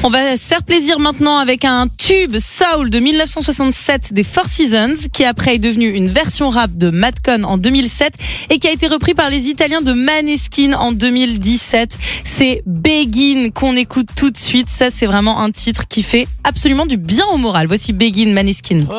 On va se faire plaisir maintenant avec un tube soul de 1967 des Four Seasons qui après est devenu une version rap de Madcon en 2007 et qui a été repris par les Italiens de Maneskin en 2017. C'est Begin qu'on écoute tout de suite. Ça, c'est vraiment un titre qui fait absolument du bien au moral. Voici Begin, Maneskin.